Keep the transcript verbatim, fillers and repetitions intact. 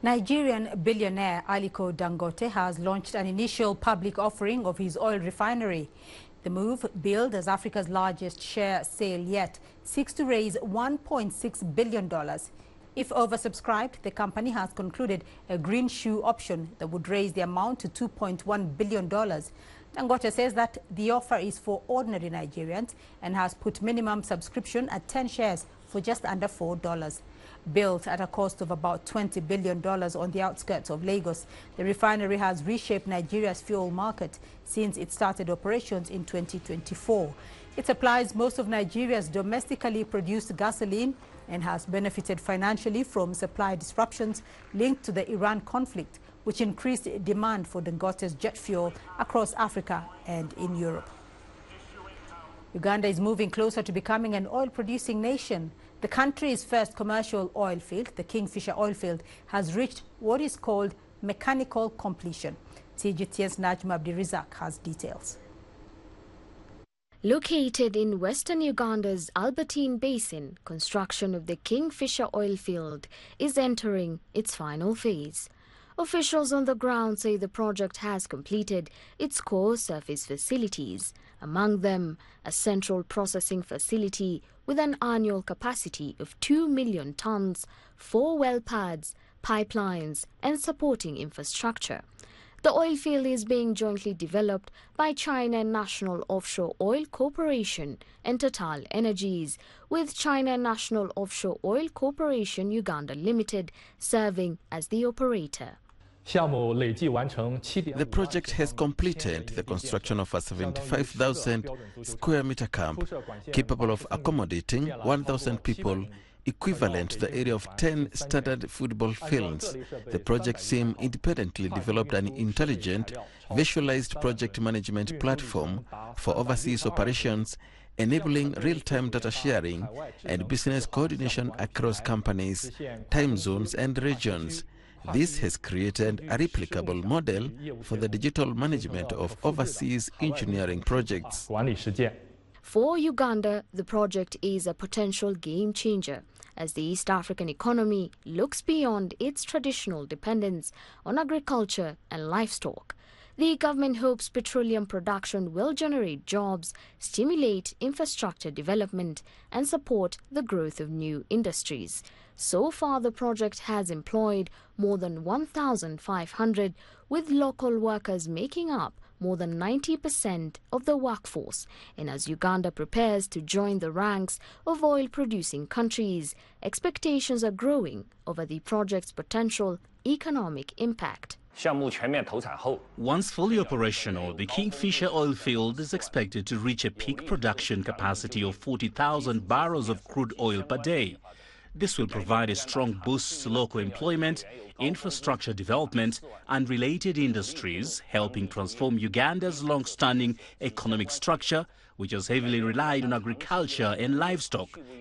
Nigerian billionaire Aliko Dangote has launched an initial public offering of his oil refinery. The move, billed as Africa's largest share sale yet, seeks to raise one point six billion dollars. If oversubscribed, the company has concluded a green shoe option that would raise the amount to two point one billion dollars. Dangote says that the offer is for ordinary Nigerians and has put minimum subscription at ten shares for just under four dollars. Built at a cost of about twenty billion dollars on the outskirts of Lagos, the refinery has reshaped Nigeria's fuel market since it started operations in twenty twenty-four. It supplies most of Nigeria's domestically produced gasoline and has benefited financially from supply disruptions linked to the Iran conflict, which increased demand for Dangote's jet fuel across Africa and in Europe. Uganda is moving closer to becoming an oil-producing nation. The country's first commercial oil field, the Kingfisher oil field, has reached what is called mechanical completion. T G T's Najma Abdirizak has details. Located in western Uganda's Albertine Basin, construction of the Kingfisher oil field is entering its final phase. Officials on the ground say the project has completed its core surface facilities, among them a central processing facility with an annual capacity of two million tons, four well pads, pipelines and supporting infrastructure. The oil field is being jointly developed by China National Offshore Oil Corporation and Total Energies, with China National Offshore Oil Corporation Uganda Limited serving as the operator. The project has completed the construction of a seventy-five thousand square meter camp capable of accommodating one thousand people, equivalent to the area of ten standard football fields. The project team independently developed an intelligent, visualized project management platform for overseas operations, enabling real-time data sharing and business coordination across companies, time zones and regions. This has created a replicable model for the digital management of overseas engineering projects. For Uganda, the project is a potential game changer as the East African economy looks beyond its traditional dependence on agriculture and livestock. The government hopes petroleum production will generate jobs, stimulate infrastructure development, and support the growth of new industries. So far, the project has employed more than one thousand five hundred, with local workers making up more than ninety percent of the workforce. And as Uganda prepares to join the ranks of oil-producing countries, expectations are growing over the project's potential economic impact. Once fully operational, the Kingfisher oil field is expected to reach a peak production capacity of forty thousand barrels of crude oil per day. This will provide a strong boost to local employment, infrastructure development and related industries, helping transform Uganda's long-standing economic structure, which has heavily relied on agriculture and livestock,